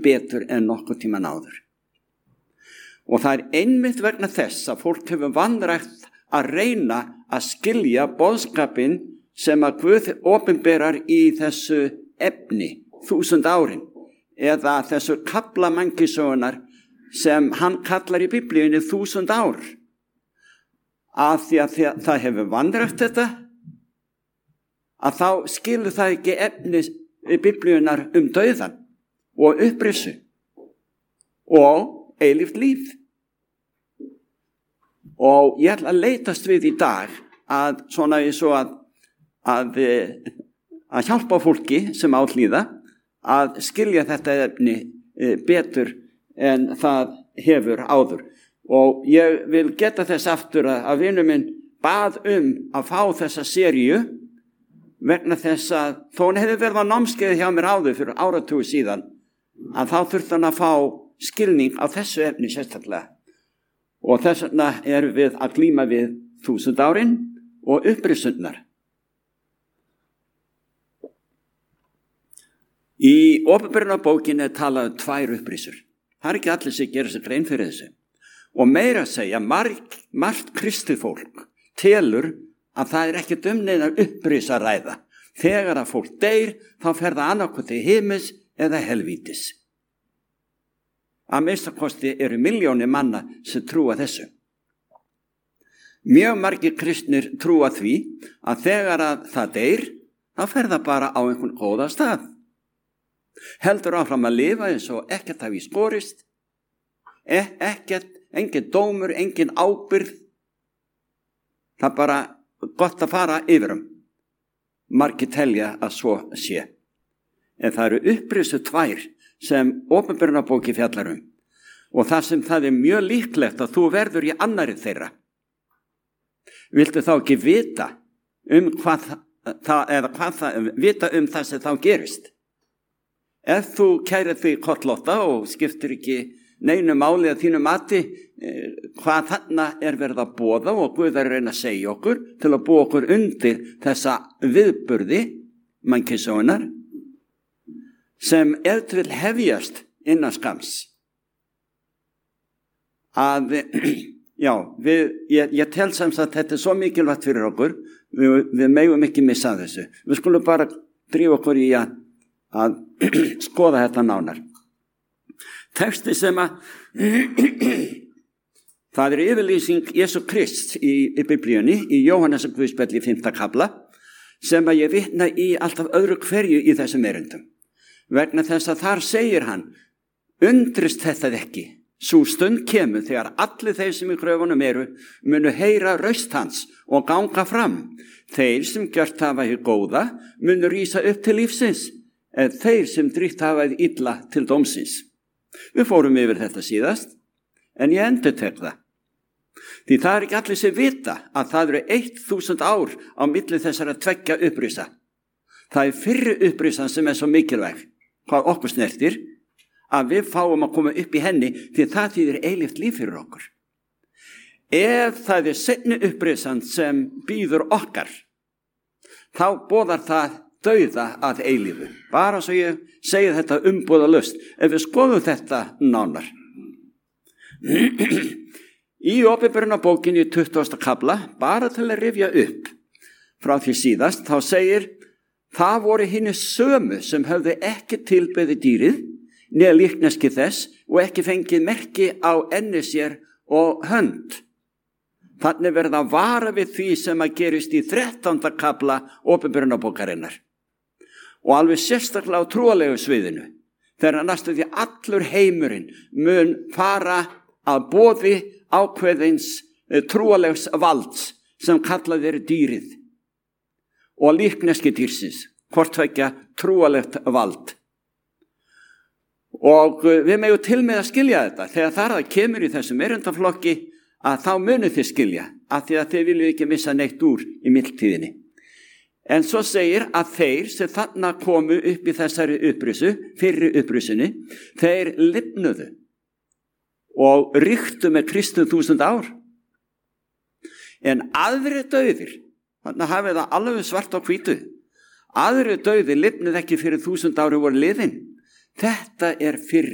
betur en nokkuð tíman áður. Og það einmitt vegna þess að fólk hefur vanrækt að reyna að skilja boðskapinn sem að Guð opinberar í þessu efni, 1000 árin, eða þessu kafla mannkynssögunnar sem hann kallar í Biblíunni 1000 ár. Af því að það hefur vanrækt þetta, að þá skilur það ekki efni Biblíunnar dauðan og upprissu og eilíft líf. Og ég ætla að leitast við í dag að svona eins og að hjálpa fólki sem á hlýða að skilja þetta efni betur en það hefur áður. Og ég vil geta þess aftur að vinur minn bað að fá þessa seríu vegna þess að þó hann hefði verið á námskeiði hjá mér áður fyrir áratugi síðan, að þá þurfti hann að fá skilning á þessu efni sérstaklega. Og þess vegna erum við að glíma við 1000 árin og upprisunnar. Í opinberunarbókinni er talað 2 upprisur. Það er ekki allir sem gerir sig grein fyrir þessu. Og meira að segja, margt kristið fólk telur að það er ekkert neina upprisa að ræða. Þegar að fólk deyr, þá fer það annarkvort til himins eða helvítis. Að minnstakosti eru milljónir manna sem trúa þessu. Mjög margir kristnir trúa því að þegar að það deyr, þá fer það bara á einhvern góða stað. Heldur áfram að lifa eins og ekkert hafi skorist, engin dómur, engin ábyrgð. Það er bara gott að fara yfirum. Margir telja að svo sé. En það eru upprisu 2 sem opinberunarbókin fjallar og þar sem það er mjög líklegt að þú verður í annarri þeirra. Viltu þá ekki vita vita það sem þá gerist? Ef þú kærir því kollótta og skiptir ekki neinu máli að þínu mati hvað þarna er verið að boða og Guð er að reyna að segja okkur til að búa okkur undir þessa viðburði mannkynssögunnar sem ef til vil hefjast innan skams. Ég tel sem sagt að þetta er svo mikilvægt fyrir okkur, við megum ekki missa þessu. Við skulum bara drífa okkur í að skoða þetta nánar. Texti sem það er yfirlýsing Jesú Krists í Biblíunni, í Jóhannesar Guðspjalli 5. kafla, sem að ég vitna í alltaf öðru hverju í þessum erindum. Vegna þess að þar segir hann, undrist þetta ekki, sú stund kemur þegar allir þeir sem í gröfunum eru munu heyra raust hans og ganga fram. Þeir sem gjört hafa hið góða munu rísa upp til lífsins, en þeir sem dríkt hafa hið illa til dómsins. Við fórum yfir þetta síðast, en ég endurtek það. Því það er ekki allir sem vita að það eru 1000 ár á milli þessara 2 upprisa. Það er fyrri upprisan sem er svo mikilvæg, hvað okkur snertir, að við fáum að koma upp í henni því það þýðir eilíft líf fyrir okkur. Ef það er seinni upprisan sem býður okkar, þá boðar það dauða að eilífu. Bara svo ég segi þetta umbúðalaust, ef við skoðum þetta nánar. Í opinberunarbókinni 20. kafla, bara til að rifja upp frá því síðast, þá segir, það voru hinir sömu sem höfðu ekki tilbeðið dýrið, neða líkneski þess og ekki fengið merki á enni sér og hönd. Þannig verða að vara við því sem að gerist í 13. kafla opinberunarbókarinnar. Og alveg sérstaklega á trúalegu sviðinu, þegar næstum því allur heimurinn mun fara að boði ákveðins trúalegs valds sem kallað er dýrið og líkneski dýrsins, hvort tveggja trúalegt vald. Og við megum til með að skilja þetta, þegar það kemur í þessum erindaflokki að þá munu þið skilja, af því að þið vilju ekki missa neitt úr í mildtíðinni. En svo segir að þeir sem þarna komu upp í þessari upprisu, fyrri upprisunni, þeir lifnuðu og ríktu með Kristi 1000 ár. En aðri dauðir, þannig hafið það alveg svart á hvítu, aðri dauðir lifnuðu ekki fyrir 1000 ári voru liðin. Þetta er fyrri